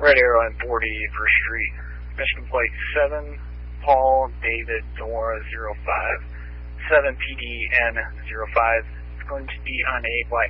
Red Arrow on 40 First Street. Michigan Plate 7, Paul David Nora 05. 7 PDN 05. It's going to be on a black